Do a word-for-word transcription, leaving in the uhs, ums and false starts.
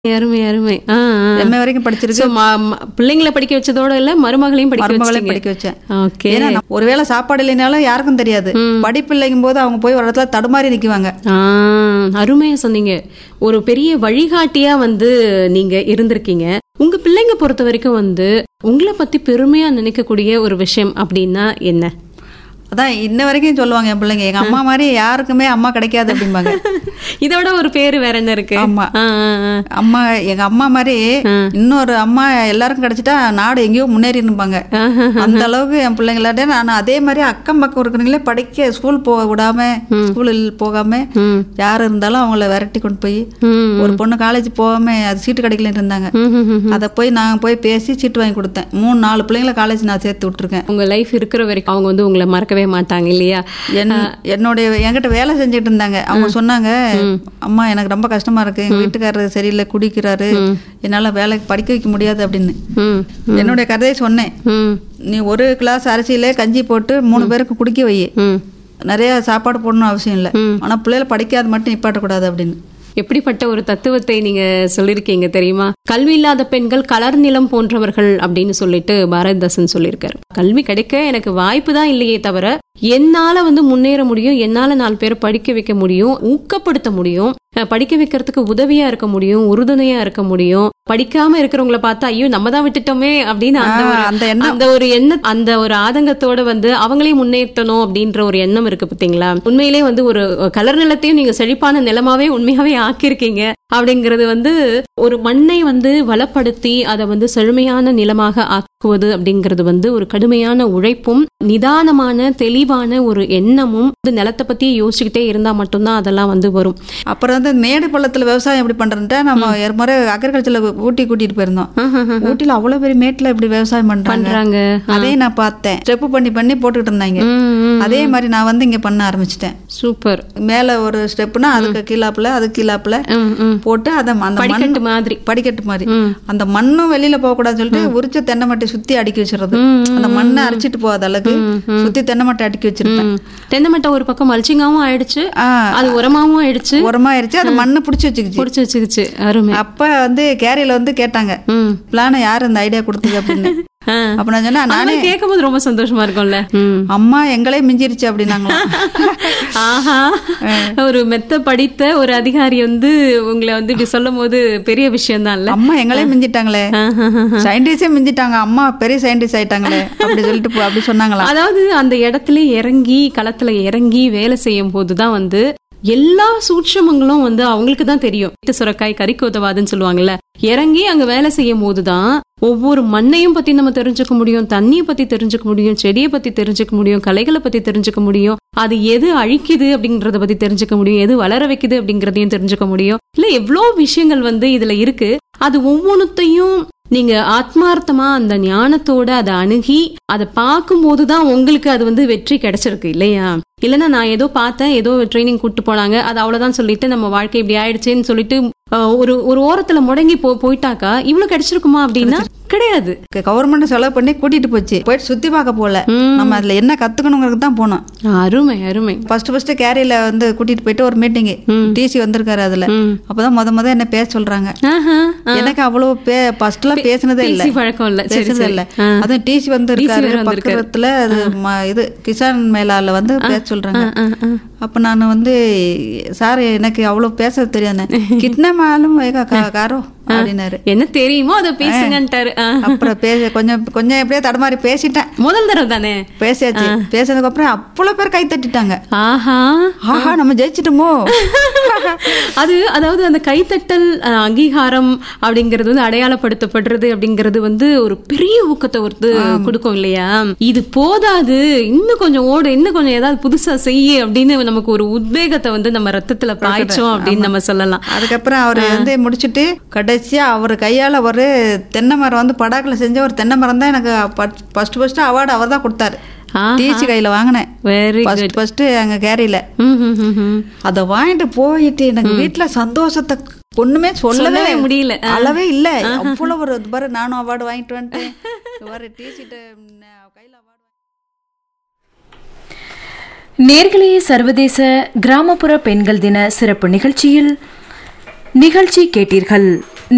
அருமை அருமை. ஆ, ஆ. எம்ஏ வரைக்கும் படிச்சிருக்கு. So, ம- ம- பிள்ளைங்களை படிக்க வச்சதோட இல்ல மருமகளையும் படிக்க மருமகளை வச்சீங்க. படிக்க வச்சேன். ஓகே. ஏன்னா நம்ம ஒருவேளை சாப்பாடு இல்லைனாலும் யாருக்கும் தெரியாது. படிப்பு இல்லைங்கும் போது அவங்க போய் ஒரு இடத்துல தடுமாறி நிக்குவாங்க. ஆ, அருமையா சொன்னீங்க. ஒரு பெரிய வழிகாட்டியா வந்து நீங்க இருந்திருக்கீங்க. உங்க பிள்ளைங்க பொறுத்த வரைக்கும் வந்து உங்களை பத்தி பெருமையா நினைக்கக்கூடிய ஒரு விஷயம் அப்படின்னா என்ன? அதான் இன்ன வரைக்கும் சொல்லுவாங்க என் பிள்ளைங்க, எங்க அம்மா மாதிரி யாருக்குமே அம்மா கிடைக்காது அப்படிம்பாங்க. இதோட ஒரு பேரு வேற என்ன இருக்கு? ஆமா. ஆ, ஆ, ஆ. அம்மா எங்க அம்மா மாதிரி இன்னொரு அம்மா எல்லாருக்கும் கிடைச்சிட்டா நாடு எங்கேயோ முன்னேறி இருப்பாங்க. அந்த அளவுக்கு என் பிள்ளைங்களாட்ட நான் அதே மாதிரி அக்கம் பக்கம் இருக்கிறவங்களே படிக்க ஸ்கூல் போக விடாம, ஸ்கூலில் போகாம யாரு இருந்தாலும் அவங்கள விரட்டி கொண்டு போய், ஒரு பொண்ணு காலேஜ் போகாம அது சீட்டு கிடைக்கலன்னு இருந்தாங்க, அதை போய் நான் போய் பேசி சீட்டு வாங்கி கொடுத்தேன். மூணு நாலு பிள்ளைங்களை காலேஜ் நான் சேர்த்து விட்டுருக்கேன். உங்க லைஃப் இருக்கிற வரைக்கும் அவங்க வந்து உங்களை மறக்கவே மாட்டாங்க இல்லையா? என்னுடைய என்கிட்ட வேலை செஞ்சுட்டு இருந்தாங்க. அவங்க சொன்னாங்க, அம்மா எனக்கு ரொம்ப கஷ்டமா இருக்கு, எங்க வீட்டுக்காரர் சரியில்லை, குடிக்கிறாரு, என்னால வேலைக்கு படிக்க வைக்க முடியாது அப்படின்னு என்னுடைய கதையை சொன்னேன். நீ ஒரு கிளாஸ் அரிசியில கஞ்சி போட்டு மூணு பேருக்கு குடிக்க வை, நிறைய சாப்பாடு போடணும் அவசியம் இல்லை, ஆனா பிள்ளைகளை படிக்காது மட்டும் நிப்பாட்டக்கூடாது அப்படின்னு. எப்படிப்பட்ட ஒரு தத்துவத்தை நீங்க சொல்லிருக்கீங்க தெரியுமா? கல்வி இல்லாத பெண்கள் கலர் நிலம் போன்றவர்கள் அப்படின்னு சொல்லிட்டு பாரதிதாசன் சொல்லியிருக்காரு. கல்வி கிடைக்க எனக்கு வாய்ப்பு தான் இல்லையே தவிர என்னால வந்து முன்னேற முடியும், என்னால நாலு பேரை படிக்க வைக்க முடியும், ஊக்கப்படுத்த முடியும், படிக்க வைக்கிறதுக்கு உதவியா இருக்க முடியும், உறுதுணையா இருக்க முடியும். படிக்காம இருக்கிறவங்கள பார்த்தா ஐயோ நம்ம தான் விட்டுட்டோமே அப்படின்னு அந்த ஒரு அந்த ஒரு எண்ணம், அந்த ஒரு ஆதங்கத்தோட வந்து அவங்களையும் முன்னேற்றணும் அப்படின்ற ஒரு எண்ணம் இருக்கு பாத்தீங்களா? உண்மையிலே வந்து ஒரு கலர் நிலத்தையும் நீங்க செழிப்பான நிலமாவே உண்மையாவே ஆக்கியிருக்கீங்க. அப்படிங்கிறது வந்து ஒரு மண்ணை வந்து வளப்படுத்தி அதை வந்து செழுமையான நிலமாக ஆக்குவது அப்படிங்கிறது வந்து ஒரு கடுமையான உழைப்பும் நிதானமான தெளிவான ஒரு எண்ணமும் நிலத்தை பத்தி யோசிச்சுக்கிட்டே இருந்தா மட்டும்தான் அதெல்லாம் வந்து வரும். அப்புறம் வந்து மேடு பள்ளத்துல விவசாயம் எப்படி பண்றேன்ட்டு நம்ம முறை அக்ரிகல்ச்சர்ல ஊட்டி கூட்டிட்டு போயிருந்தோம். ஊட்டில அவ்வளவு பெரிய மேட்ல இப்படி விவசாயம் பண்றாங்க. அதே நான் பார்த்தேன், ஸ்டெப் பண்ணி பண்ணி போட்டுக்கிட்டு இருந்தாங்க. அதே மாதிரி நான் வந்து இங்க பண்ண ஆரம்பிச்சிட்டேன். சூப்பர். மேல ஒரு ஸ்டெப்னா அதுக்கு கீழாப்புல அதுக்கு கீழாப்புல போட்டு அதை அந்த படிக்கட்டு மாதிரி படிக்கட்டு மாதிரி அந்த மண்ணும் வெளியில போக கூடாதுன்னு சொல்லிட்டு உரிச்ச தென்னை மட்டை சுத்தி அடுக்கி வச்சிருது. அந்த மண்ணை அரைச்சிட்டு போகாத அளவுக்கு சுத்தி தென்னை மட்டை அடுக்கி வச்சிருப்பேன். தென்னை மட்டை ஒரு பக்கம் மல்ச்சிங்காவும் ஆயிடுச்சு, அது உரமாவும் ஆயிடுச்சு, உரமா ஆயிடுச்சு, அது மண்ணு புடிச்சு வச்சுக்கிச்சு புடிச்சு வச்சுக்கிச்சு. அருமை. அப்ப வந்து கேரியில வந்து கேட்டாங்க, பிளான யாரு இந்த ஐடியா கொடுத்தது அப்படின்னு. அப்ப நான் சொன்னா, நானே கேட்கும்போது ரொம்ப சந்தோஷமா இருக்கும்ல, அம்மா எங்களே மிஞ்சிருச்சு அப்படின்னாங்களா. ஆஹா, ஒரு மெத்த படித்த ஒரு அதிகாரி வந்து உங்களை வந்து இப்படி சொல்லும் போது பெரிய விஷயம் தான் இல்ல. அம்மா எங்களே மிஞ்சிட்டாங்களே, சயின்டிஸ்டே மிஞ்சிட்டாங்க, அம்மா பெரிய சயின்டிஸ்ட் ஆயிட்டாங்களே அப்படி சொல்லிட்டு அப்படி சொன்னாங்களா. அதாவது அந்த இடத்துல இறங்கி களத்துல இறங்கி வேலை செய்யும் போதுதான் வந்து எல்லா சூட்சமங்களும் வந்து அவங்களுக்கு தான் தெரியும். வீட்டு சுரக்காய் கறிக்கு உதவாதுன்னு சொல்லுவாங்கல்ல. இறங்கி அங்க வேலை செய்யும் போதுதான் ஒவ்வொரு மண்ணையும் பத்தி நம்ம தெரிஞ்சுக்க முடியும், தண்ணியை பத்தி தெரிஞ்சுக்க முடியும், செடியை பத்தி தெரிஞ்சுக்க முடியும், கலைகளை பத்தி தெரிஞ்சுக்க முடியும், அது எது அழிக்குது அப்படிங்கறத பத்தி தெரிஞ்சுக்க முடியும், எது வளர வைக்குது அப்படிங்கறதையும் தெரிஞ்சுக்க முடியும். இல்ல எவ்வளவு விஷயங்கள் வந்து இதுல இருக்கு. அது ஒவ்வொன்றுத்தையும் நீங்க ஆத்மார்த்தமா அந்த ஞானத்தோட அதை அணுகி அதை பார்க்கும் போதுதான் உங்களுக்கு அது வந்து வெற்றி கிடைச்சிருக்கு இல்லையா? இல்லைன்னா நான் ஏதோ பார்த்தேன், ஏதோ ட்ரைனிங் கூட்டு போனாங்க, அது அவ்வளவுதான் சொல்லிட்டு நம்ம வாழ்க்கை இப்படி ஆயிடுச்சேன்னு சொல்லிட்டு ஒரு ஒரு ஓரத்துல முடங்கி போ போயிட்டாக்கா இவ்வளவு கிடைச்சிருக்குமா அப்படின்னா கிடையாது. கவர்மெண்ட் செலவு பண்ணி கூட்டிட்டு போச்சு, போயிட்டு சுத்தி பார்க்க போல, நம்ம அதுல என்ன கத்துக்கணுங்கிறது தான் போனோம். அருமை அருமை. ஃபர்ஸ்ட் ஃபர்ஸ்ட் கேரியில வந்து கூட்டிட்டு போயிட்டு ஒரு மீட்டிங், டிசி வந்திருக்காரு. அதுல அப்பதான் முத முத என்ன பேச சொல்றாங்க. எனக்கு அவ்வளவு ஃபர்ஸ்ட் எல்லாம் பேசினதே இல்ல, பழக்கம் இல்ல, பேசுனதே இல்ல. அதுவும் டிசி வந்து இருக்காரு பக்கத்துல, அது இது கிசான் மேலால வந்து பேச சொல்றாங்க. அப்ப நான் வந்து சார் எனக்கு அவ்வளவு பேச தெரியாது, கிட்னா மாலும் காரோ அப்படின்னாரு. என்ன தெரியுமோ அதை பேசுங்கன்ட்டாரு. அப்புறம் பேச கொஞ்சம் கொஞ்சம் எப்படியே தடமாறி பேசிட்டேன். முதல் தடவை தானே பேசியாச்சு. பேசினதுக்கு அப்புறம் அவ்வளவு பேர் கை தட்டிட்டாங்க. ஆஹா ஆஹா நம்ம ஜெயிச்சிட்டோமோ. அது அதாவது அந்த கைத்தட்டல் அங்கீகாரம் அப்படிங்கிறது வந்து அடையாளப்படுத்தப்படுறது அப்படிங்கிறது வந்து ஒரு பெரிய ஊக்கத்தை வந்து கொடுக்கும் இல்லையா? இது போதாது, இன்னும் கொஞ்சம் ஓடு, இன்னும் கொஞ்சம் ஏதாவது புதுசா செய்ய அப்படின்னு நமக்கு ஒரு உத்வேகத்தை வந்து நம்ம ரத்தத்துல பாய்ச்சோம் அப்படின்னு நம்ம சொல்லலாம். அதுக்கப்புறம் அவரு வந்து முடிச்சுட்டு கடைசியா அவர் கையால ஒரு தென்னை மரம் வந்து படாக்குல செஞ்ச ஒரு தென்னை மரம் தான் எனக்கு ஃபர்ஸ்ட் ஃபர்ஸ்ட் அவார்டு அவர் தான் கொடுத்தாரு. டீச்சி கையில வாங்கினேன் ஃபர்ஸ்ட் ஃபர்ஸ்ட் அங்க கேரியில. அத வாங்கிட்டு போயிட்டு எனக்கு வீட்டுல சந்தோஷத்தை ஒண்ணுமே சொல்லவே முடியல, அளவே இல்ல. அவ்வளவு ஒரு பாரு, நானும் அவார்டு வாங்கிட்டு வந்துட்டேன். நேர்களே, சர்வதேச கிராமப்புற பெண்கள் தின சிறப்பு நிகழ்ச்சியில் நிகழ்ச்சி கேட்டீர்கள்.